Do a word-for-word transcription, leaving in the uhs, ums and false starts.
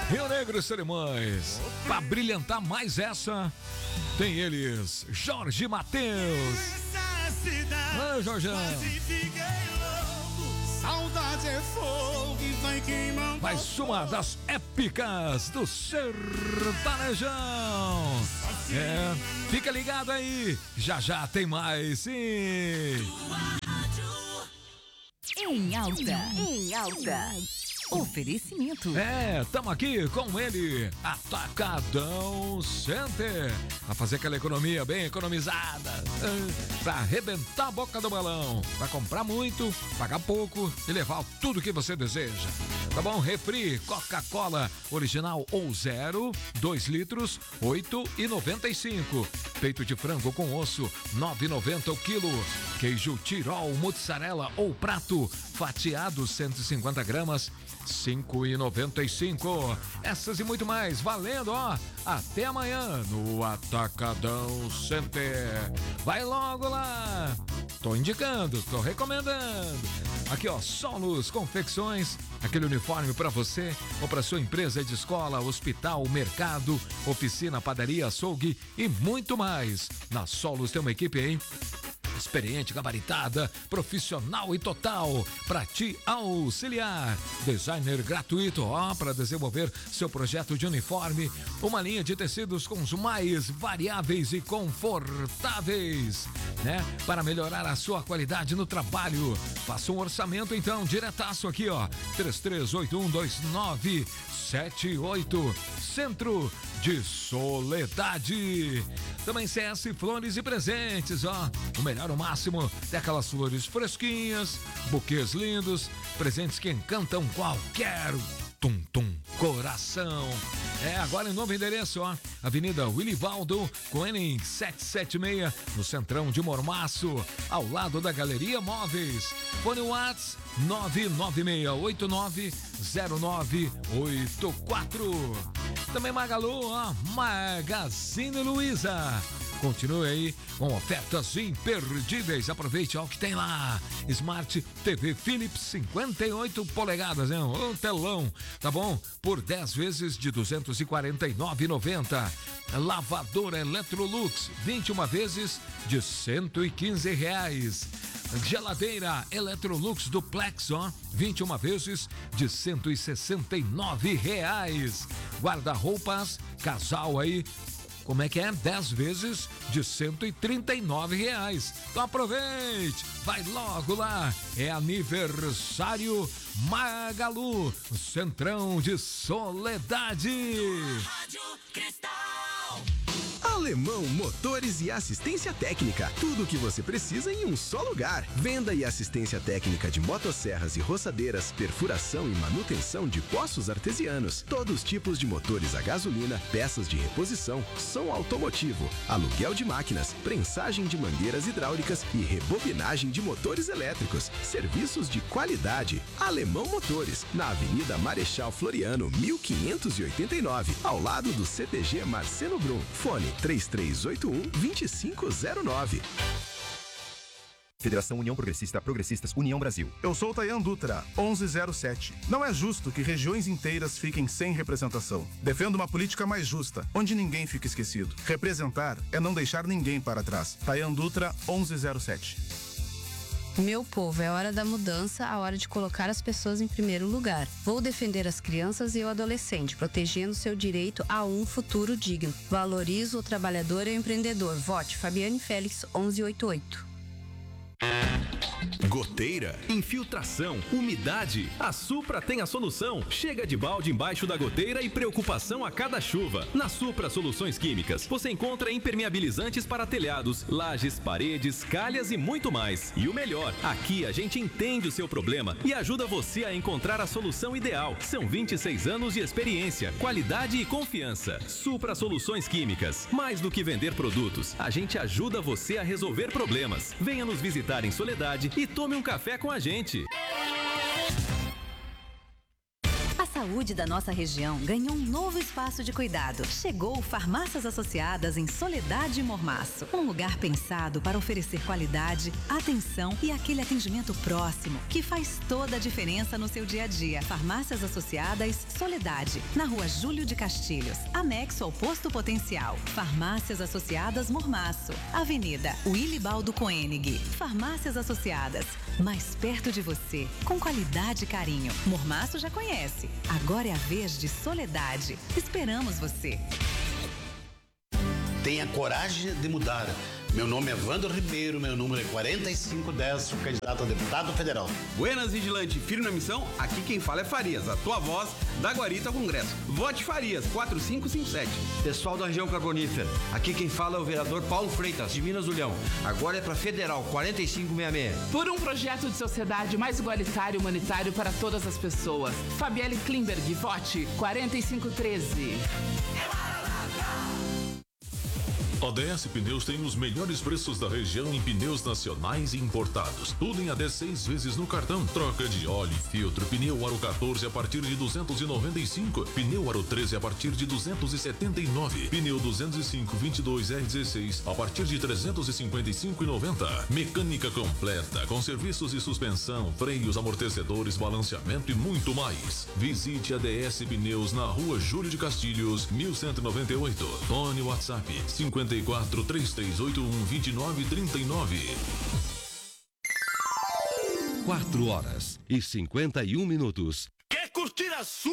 Rio Negro e Solimões. Pra brilhantar mais essa, tem eles, Jorge Mateus. Oi, Jorjão. Saudade é fogo e vai queimando. Mais uma das épicas do sertanejão. É, fica ligado aí, já já tem mais, sim. Em alta, em alta. Oferecimento. É, tamo aqui com ele, Atacadão Center. Pra fazer aquela economia bem economizada. É, pra arrebentar a boca do balão. Pra comprar muito, pagar pouco e levar tudo que você deseja. Tá bom? Refri, Coca-Cola, original ou zero, dois litros, oito e noventa e cinco. Peito de frango com osso, nove e noventa o quilo. Queijo Tirol, mozzarella ou prato, fatiado cento e cinquenta gramas, cinco e noventa e cinco. Essas e muito mais, valendo, ó. Até amanhã no Atacadão Center. Vai logo lá. Tô indicando, tô recomendando. Aqui, ó, Solos Confecções, aquele uniforme para você ou para sua empresa de escola, hospital, mercado, oficina, padaria, açougue e muito mais. Na Solos tem uma equipe, hein? Experiente, gabaritada, profissional e total para te auxiliar. Designer gratuito, ó, para desenvolver seu projeto de uniforme. Uma linha de tecidos com os mais variáveis e confortáveis, né? Para melhorar a sua qualidade no trabalho. Faça um orçamento então, diretaço aqui, ó. três três oito um dois nove sete oito. Centro de Soledade. Também C S Flores e Presentes, ó. O melhor, o máximo, tem aquelas flores fresquinhas, buquês lindos, presentes que encantam qualquer tum-tum coração. É, agora em novo endereço, ó. Avenida Willivaldo, Coening setecentos e setenta e seis, no centrão de Mormaço, ao lado da Galeria Móveis. Fone Whats nove nove seis oito nove zero nove oito quatro. Também Magalu, ó, Magazine Luiza. Continue aí com ofertas imperdíveis. Aproveite ó, o que tem lá. Smart T V Philips cinquenta e oito polegadas, hein? Um telão, tá bom? Por dez vezes de duzentos e quarenta e nove reais e noventa centavos. Lavadora Electrolux, vinte e uma vezes de cento e quinze reais. Geladeira Electrolux Duplex, ó, vinte e uma vezes de cento e sessenta e nove reais. Guarda-roupas, casal aí, como é que é? dez vezes de cento e trinta e nove reais. Então aproveite, vai logo lá. É aniversário Magalu, Centrão de Soledade. Rádio Cristal. Alemão Motores e Assistência Técnica. Tudo o que você precisa em um só lugar. Venda e assistência técnica de motosserras e roçadeiras, perfuração e manutenção de poços artesianos. Todos os tipos de motores a gasolina, peças de reposição, som automotivo, aluguel de máquinas, prensagem de mangueiras hidráulicas e rebobinagem de motores elétricos. Serviços de qualidade. Alemão Motores, na Avenida Marechal Floriano, mil quinhentos e oitenta e nove, ao lado do C T G Marcelo Brum. Fone três três oito um, dois cinco zero nove. Federação União Progressista, Progressistas, União Brasil. Eu sou Tayan Dutra, onze zero sete. Não é justo que regiões inteiras fiquem sem representação. Defendo uma política mais justa, onde ninguém fica esquecido. Representar é não deixar ninguém para trás. Tayan Dutra, onze zero sete. Meu povo, é hora da mudança, a hora de colocar as pessoas em primeiro lugar. Vou defender as crianças e o adolescente, protegendo seu direito a um futuro digno. Valorizo o trabalhador e o empreendedor. Vote Fabiane Félix, onze oitenta e oito. Goteira, infiltração, umidade. A Supra tem a solução. Chega de balde embaixo da goteira e preocupação a cada chuva. Na Supra Soluções Químicas, você encontra impermeabilizantes para telhados, lajes, paredes, calhas e muito mais. E o melhor, aqui a gente entende o seu problema e ajuda você a encontrar a solução ideal. São vinte e seis anos de experiência, qualidade e confiança. Supra Soluções Químicas. Mais do que vender produtos, a gente ajuda você a resolver problemas. Venha nos visitar em Soledade e tome um café com a gente. saúde da nossa região ganhou um novo espaço de cuidado. Chegou Farmácias Associadas em Soledade e Mormaço. Um lugar pensado para oferecer qualidade, atenção e aquele atendimento próximo que faz toda a diferença no seu dia a dia. Farmácias Associadas Soledade, na Rua Júlio de Castilhos, anexo ao Posto Potencial. Farmácias Associadas Mormaço, Avenida Wilibaldo Koenig. Farmácias Associadas, mais perto de você, com qualidade e carinho. Mormaço já conhece. Agora é a vez de Soledade. Esperamos você. Tenha coragem de mudar. Meu nome é Wander Ribeiro, meu número é quarenta e cinco dez, sou candidato a deputado federal. Buenas, vigilante, firme na missão, aqui quem fala é Farias, a tua voz da Guarita ao Congresso. Vote Farias, quatro cinco cinco sete. Pessoal da região carbonífera, aqui quem fala é o vereador Paulo Freitas, de Minas Ulhão. Agora é para federal, quarenta e cinco sessenta e seis. Por um projeto de sociedade mais igualitário e humanitário para todas as pessoas. Fabielle Klimberg, vote quarenta e cinco treze. A D S Pneus tem os melhores preços da região em pneus nacionais e importados. Tudo em até seis vezes no cartão. Troca de óleo e filtro. Pneu Aro quatorze a partir de duzentos e noventa e cinco. Pneu Aro treze a partir de duzentos e setenta e nove. Pneu duzentos e cinco vinte e dois R dezesseis a partir de trezentos e cinquenta e cinco reais e noventa centavos. Mecânica completa com serviços de suspensão, freios, amortecedores, balanceamento e muito mais. Visite a D S Pneus na Rua Júlio de Castilhos, mil cento e noventa e oito. Fone WhatsApp cinquenta e quatro, três três oito um, vinte e nove trinta e nove. Quatro horas e cinquenta e um minutos. Quer curtir a sua